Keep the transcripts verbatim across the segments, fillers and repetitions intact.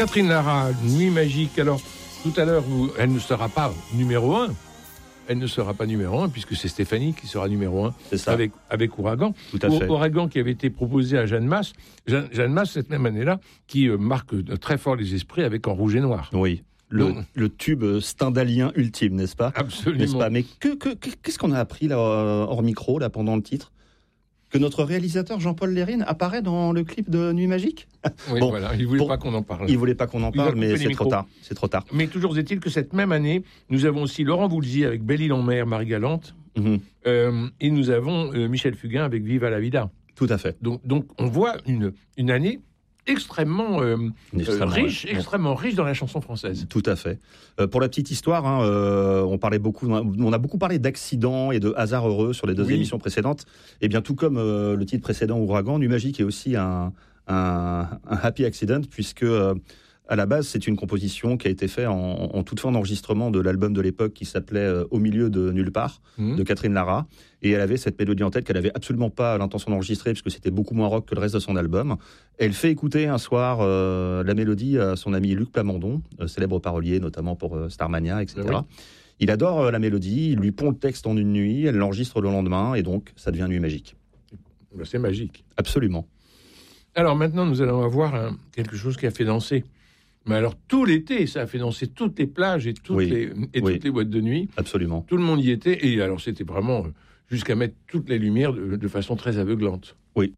Catherine Lara, Nuit magique. Alors, tout à l'heure, vous, elle ne sera pas numéro un. Elle ne sera pas numéro un, puisque c'est Stéphanie qui sera numéro un avec, avec Ouragan. Tout à fait. Ouragan qui avait été proposé à Jeanne Masse. Jeanne, Jeanne Masse, cette même année-là, qui euh, marque très fort les esprits avec En rouge et noir. Oui. Le, Donc, le tube stendhalien ultime, n'est-ce pas ? Absolument. N'est-ce pas ? Mais que, que, qu'est-ce qu'on a appris là, hors micro, là, pendant le titre ? Que notre réalisateur Jean-Paul Lérine apparaît dans le clip de Nuit magique ? Oui, bon, voilà, il ne voulait pour... pas qu'on en parle. Il ne voulait pas qu'on en parle, mais c'est trop tard. C'est trop tard. Mais toujours est-il que cette même année, nous avons aussi Laurent Voulzy avec Belle-Île-en-Mer, Marie-Galante, mm-hmm. euh, et nous avons euh, Michel Fugain avec Viva la Vida. Tout à fait. Donc, donc on voit une, une année extrêmement, euh, extrêmement euh, riche, ouais. extrêmement riche dans la chanson française. Tout à fait. Euh, pour la petite histoire, hein, euh, on parlait beaucoup, on a beaucoup parlé d'accidents et de hasards heureux sur les deux oui. émissions précédentes. Et bien tout comme euh, le titre précédent Ouragan, Nuit magique est aussi un, un, un happy accident puisque euh, à la base c'est une composition qui a été faite en, en toute fin d'enregistrement de l'album de l'époque qui s'appelait euh, Au milieu de nulle part mmh. de Catherine Lara. Et elle avait cette mélodie en tête qu'elle avait absolument pas l'intention d'enregistrer puisque c'était beaucoup moins rock que le reste de son album. Elle fait écouter un soir euh, la mélodie à son ami Luc Plamondon, euh, célèbre parolier notamment pour euh, Starmania, et cetera. Oui. Il adore euh, la mélodie, il lui pond le texte en une nuit, elle l'enregistre le lendemain et donc ça devient Nuit magique. Ben, c'est magique. Absolument. Alors maintenant nous allons avoir hein, quelque chose qui a fait danser. Mais alors tout l'été, ça a fait danser toutes les plages et toutes, oui. les, et oui. toutes les boîtes de nuit. Absolument. Tout le monde y était et alors c'était vraiment... jusqu'à mettre toutes les lumières de, de façon très aveuglante. Oui.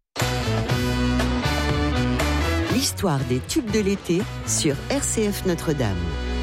L'histoire des tubes de l'été sur R C F Notre-Dame.